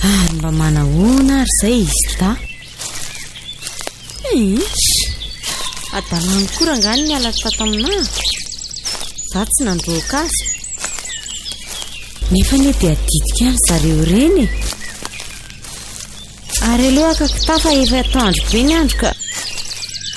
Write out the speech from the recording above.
mba manahoana ary izay izy ta adalany kora ngany miala tato aminahy za tsy nandroaka azy nefa ne dia adidika any zareo reny ary aloha akakitafa efa tandro be ny andro ka